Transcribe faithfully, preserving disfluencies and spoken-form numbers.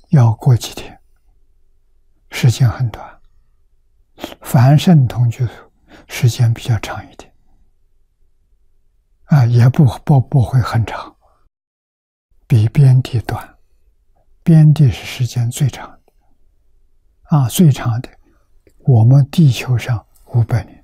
要过几天，时间很短。凡圣同居土时间比较长一点，啊，也不不不会很长，比边地短。边地是时间最长的，啊，最长的，我们地球上五百年。